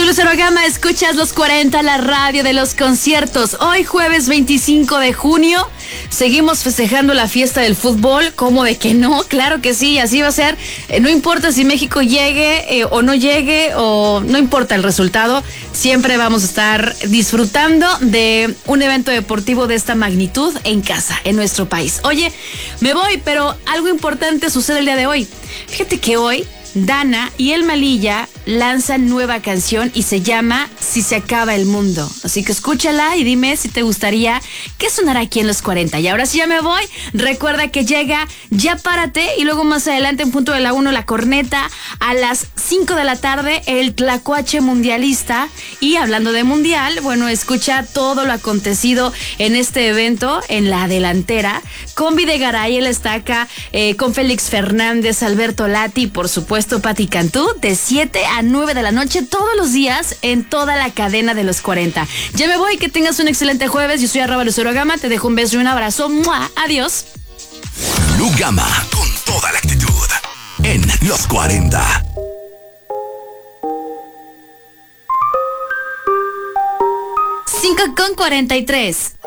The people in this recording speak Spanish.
Lucero Gama, escuchas los 40, la radio de los conciertos. Hoy jueves 25 de junio, seguimos festejando la fiesta del fútbol. ¿Cómo de que no? Claro que sí, así va a ser. No importa si México llegue o no llegue, o no importa el resultado, siempre vamos a estar disfrutando de un evento deportivo de esta magnitud en casa, en nuestro país. Oye, me voy, pero algo importante sucede el día de hoy. Fíjate que hoy Dana y El Malilla lanzan nueva canción y se llama Si se acaba el mundo. Así que escúchala y dime si te gustaría que sonara aquí en los 40. Y ahora sí ya me voy. Recuerda que llega Ya Párate y luego más adelante en punto de la 1 la corneta. A las 5 de la tarde el Tlacuache Mundialista. Y hablando de mundial, bueno, escucha todo lo acontecido en este evento en la delantera con Videgaray, el Estaca, con Félix Fernández, Alberto Lati y por supuesto Pati Cantú, de 7 a 9 de la noche todos los días en toda la cadena de los 40. Ya me voy, que tengas un excelente jueves. Yo soy @Lucero Gama, te dejo un beso y un abrazo. ¡Mua! Adiós. Lu Gama, con toda la actitud en los 40. 5:43.